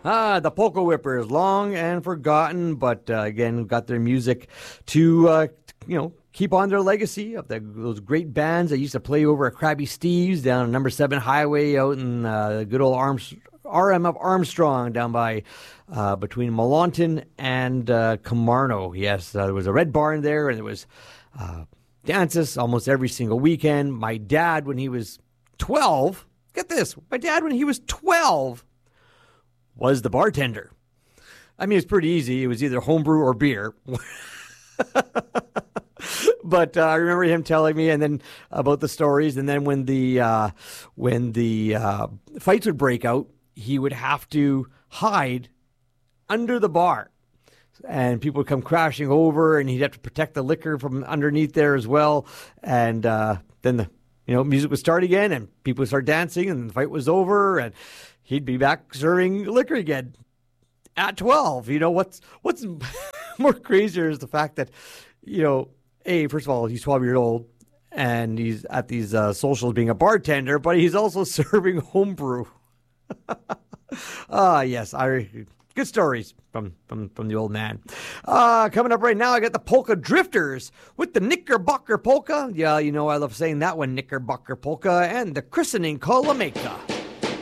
The Polka Whippers, long and forgotten, but again, got their music to, keep on their legacy of those great bands that used to play over at Krabby Steve's down on Number 7 Highway out in the good old RM of Armstrong down by between Millonton and Kilmarnock. Yes, there was a Red Barn there, and there was dances almost every single weekend. My dad, when he was 12, get this, when he was 12, was the bartender. I mean, it's pretty easy. It was either homebrew or beer. But I remember him telling me, and then about the stories. And then when the fights would break out, he would have to hide under the bar, and people would come crashing over, and he'd have to protect the liquor from underneath there as well. And then the music would start again, and people would start dancing, and the fight was over, and he'd be back serving liquor again at 12. What's more crazier is the fact that, first of all, he's 12 years old, and he's at these socials being a bartender, but he's also serving homebrew. Yes, good stories from the old man. Coming up right now, I got the Polka Drifters with the Knickerbocker Polka. Yeah, I love saying that one, Knickerbocker Polka, and the Christening Kolomeka.